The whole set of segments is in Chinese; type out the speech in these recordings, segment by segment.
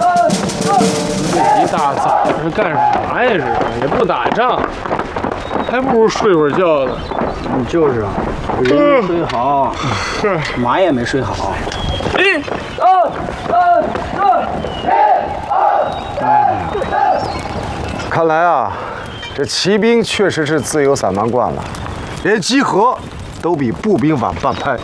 一大早上干啥呀？也不打仗，还不如睡会儿觉呢。 就是啊，人没睡好，是马也没睡好。 1、2、 看来啊，这骑兵确实是自由散漫惯了，连集合都比步兵晚半拍。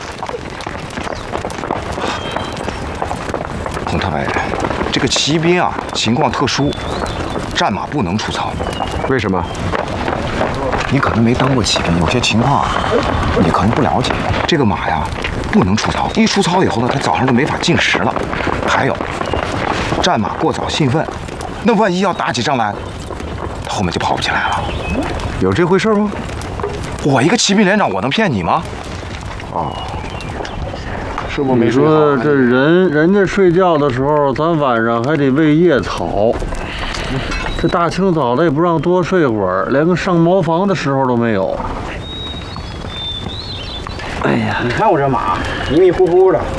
洪特委，这个骑兵啊情况特殊，战马不能出操。 为什么？ 你可能没当过骑兵，有些情况啊，你可能不了解。这个马呀，不能出操，一出操以后呢，它早上就没法进食了。还有，战马过早兴奋，那万一要打起仗来，它后面就跑不起来了。 有这回事吗？ 我一个骑兵连长，我能骗你吗？ 哦， 是不是你没睡好？ 说这人家睡觉的时候，咱晚上还得喂夜草。这大清早的也不让多睡会儿，连个上茅房的时候都没有。 哎呀，你看我这马迷迷糊糊的，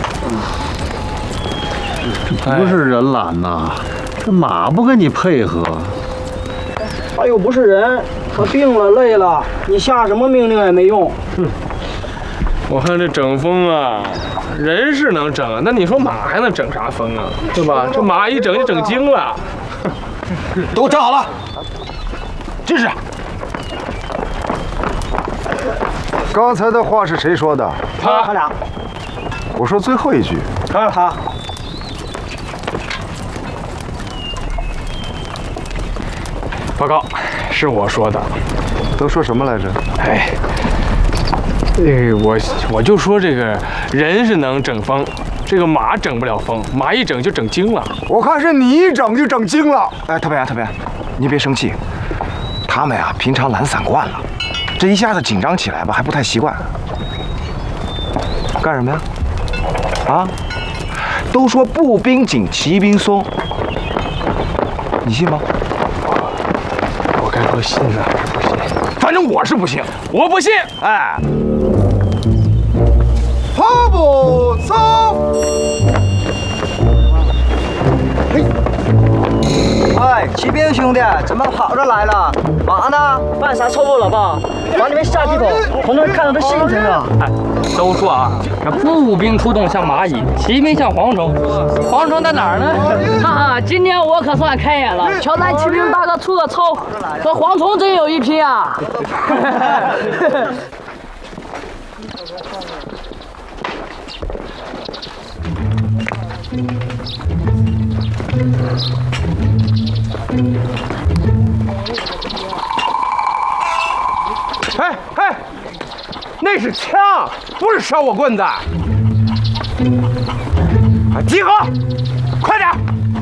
这不是人懒呐，这马不跟你配合。 他又不是人，他病了累了，你下什么命令也没用。 我看这整风啊，人是能整，那你说马还能整啥风啊？对吧？这马一整就整精了。 都站好了，支持。 刚才的话是谁说的？ 他俩， 我说最后一句。 他。 报告，是我说的。 都说什么来着？ 哎，我就说这个人是能整风，这个马整不了风，马一整就整精了。 我看是你一整就整精了。 哎，特别，你别生气，他们呀平常懒散惯了，这一下子紧张起来吧，还不太习惯。干什么呀？啊？都说步兵紧，骑兵松，你信吗？ 我该说信呢还是不信？ 反正我是不信， 我不信。 哎。 跑步走。 哎，骑兵兄弟，怎么跑着来了？马呢？犯啥错误了吧？往里面下几口，同志看着都心疼啊！ 哎，都说啊，这步兵出动像蚂蚁，骑兵像蝗虫。蝗虫在哪儿呢？ 哈哈，今天我可算开眼了，瞧咱骑兵大哥出个操，和蝗虫真有一拼啊！ 哎，那是枪，不是烧火棍子。集合，快点！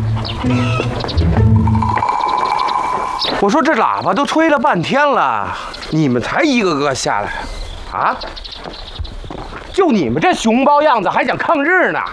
我说这喇叭都吹了半天了，你们才一个个下来啊？就你们这熊包样子，还想抗日呢？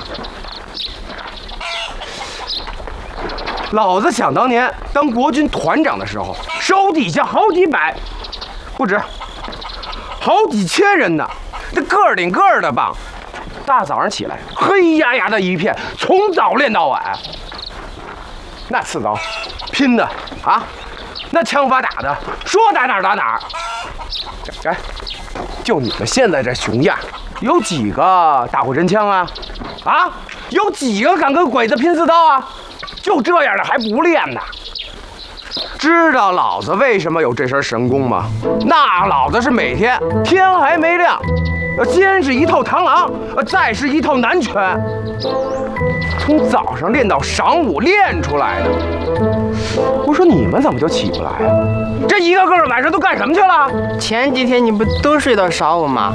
老子想当年当国军团长的时候，手底下好几百，不止，好几千人呢，这个儿顶个儿的棒。大早上起来，黑压压的一片，从早练到晚。那刺刀，拼的啊，那枪法打的，说打哪儿打哪儿。哎，就你们现在这熊样，有几个打过真枪啊？啊，有几个敢跟鬼子拼刺刀啊？就这样的还不练呢？知道老子为什么有这身神功吗？那老子是每天天还没亮，先是一套螳螂，再是一套南拳，从早上练到晌午练出来的。我说你们怎么就起不来啊？这一个个的晚上都干什么去了？ 前几天你不都睡到晌午吗？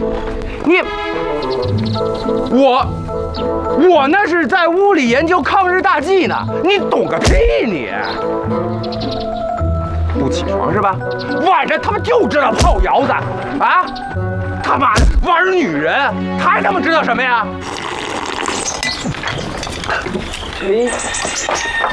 我那是在屋里研究抗日大计呢，你懂个屁你！不起床是吧？晚上他们就知道泡窑子啊！他妈的玩女人，还他妈知道什么呀？